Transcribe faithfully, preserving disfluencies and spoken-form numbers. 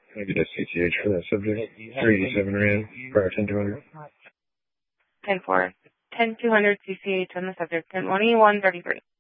Maybe just C T H for that subject. three eighty-seven Rand, prior ten two hundred. ten four. ten two hundred C C H on the subject, ten twenty-one thirty-three.